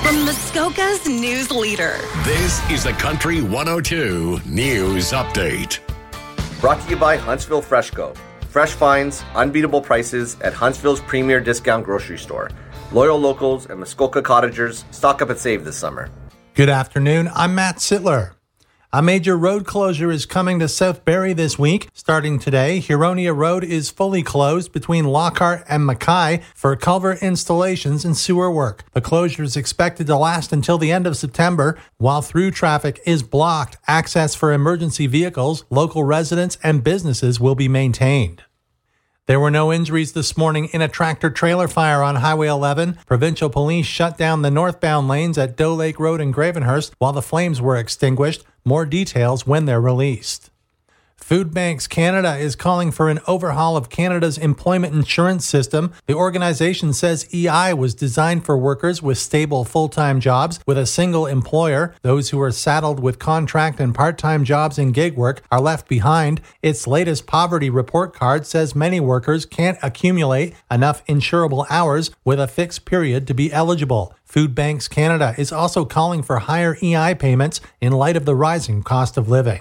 from Muskoka's news leader. This is the Country 102 News Update. Brought to you by Huntsville Freshco. Fresh finds, unbeatable prices at Huntsville's premier discount grocery store. Loyal locals and Muskoka cottagers stock up and save this summer. Good afternoon. I'm Matt Sittler. A major road closure is coming to South Barrie this week. Starting today, Huronia Road is fully closed between Lockhart and Mackay for culvert installations and sewer work. The closure is expected to last until the end of September. While through traffic is blocked, access for emergency vehicles, local residents, and businesses will be maintained. There were no injuries this morning in a tractor-trailer fire on Highway 11. Provincial police shut down the northbound lanes at Doe Lake Road in Gravenhurst while the flames were extinguished. More details when they're released. Food Banks Canada is calling for an overhaul of Canada's employment insurance system. The organization says EI was designed for workers with stable full-time jobs with a single employer. Those who are saddled with contract and part-time jobs and gig work are left behind. Its latest poverty report card says many workers can't accumulate enough insurable hours with a fixed period to be eligible. Food Banks Canada is also calling for higher EI payments in light of the rising cost of living.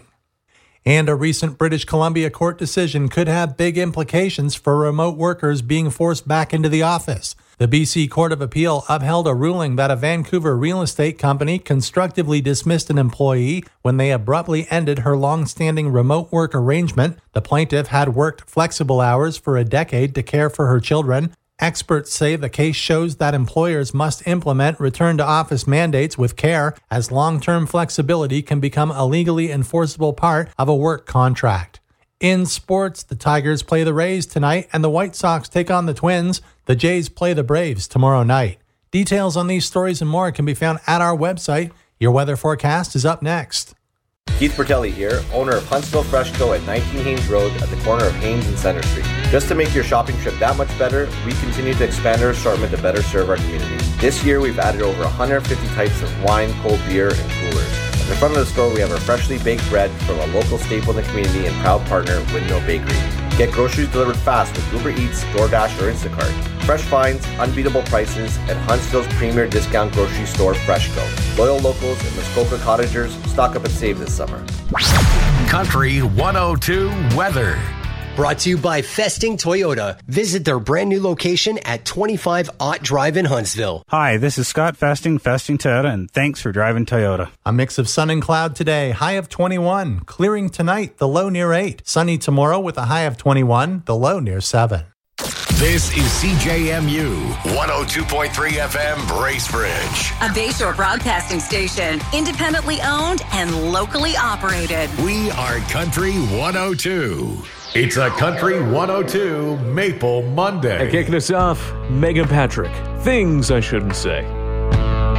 And a recent British Columbia court decision could have big implications for remote workers being forced back into the office. The BC Court of Appeal upheld a ruling that a Vancouver real estate company constructively dismissed an employee when they abruptly ended her long-standing remote work arrangement. The plaintiff had worked flexible hours for a decade to care for her children. Experts say the case shows that employers must implement return-to-office mandates with care, as long-term flexibility can become a legally enforceable part of a work contract. In sports, the Tigers play the Rays tonight, and the White Sox take on the Twins. The Jays play the Braves tomorrow night. Details on these stories and more can be found at our website. Your weather forecast is up next. Keith Bertelli here, owner of Huntsville Freshco at 19 Haynes Road at the corner of Haynes and Center Street. Just to make your shopping trip that much better, we continue to expand our assortment to better serve our community. This year, we've added over 150 types of wine, cold beer, and coolers. At the front of the store, we have our freshly baked bread from a local staple in the community and proud partner, Windmill Bakery. Get groceries delivered fast with Uber Eats, DoorDash, or Instacart. Fresh finds, unbeatable prices at Huntsville's premier discount grocery store, Freshco. Loyal locals and Muskoka cottagers stock up and save this summer. Country 102 weather. Brought to you by Festing Toyota. Visit their brand new location at 25 Ott Drive in Huntsville. Hi, this is Scott Festing Toyota, and thanks for driving Toyota. A mix of sun and cloud today, high of 21. Clearing tonight, the low near 8. Sunny tomorrow with a high of 21, the low near 7. This is CJMU 102.3 FM Bracebridge. A Bayshore broadcasting station, independently owned and locally operated. We are Country 102. It's a Country 102 Maple Monday. And kicking us off, Megan Patrick. Things I shouldn't say.